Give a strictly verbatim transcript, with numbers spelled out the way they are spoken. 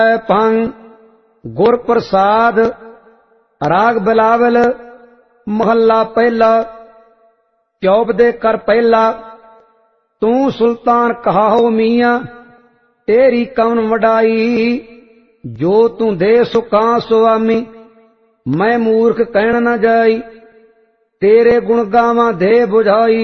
भंग गुर प्रसाद राग बिलावल महला पहला। चौब दे कर पहला तू सुल्तान कहाओ मियाँ तेरी कौन वडाई। जो तू दे सुखा सुआमी मैं मूर्ख कहण न जाई। तेरे गुण गावां दे बुझाई।